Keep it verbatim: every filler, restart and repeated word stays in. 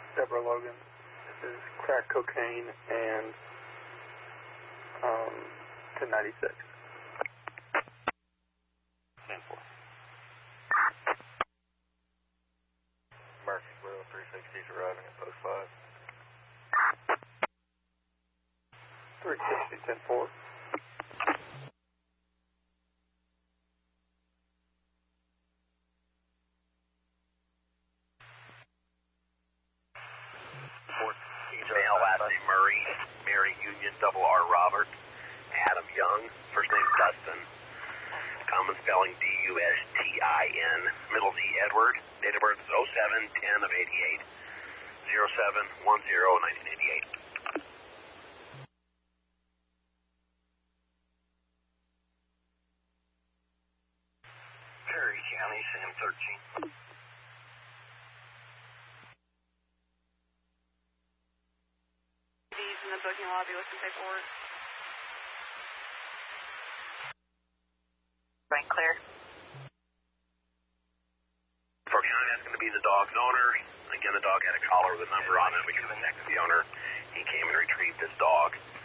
Deborah Logan. This is crack cocaine and um, ten ninety-six. ten four. Murfreesboro, three sixty is arriving at post five. three sixty, ten four. Male last name Murray, Mary Union, double R Robert, Adam Young, first name Dustin, common spelling D U S T I N, middle D Edward, date of birth is oh seven ten of eighty-eight, oh seven ten nineteen eighty-eight. Perry County, Sam thirteen. In the booking lobby with some paperwork. Right, clear. For County, that's going to be the dog's owner. Again, the dog had a collar with a number on it. We can connect to the owner. He came and retrieved this dog.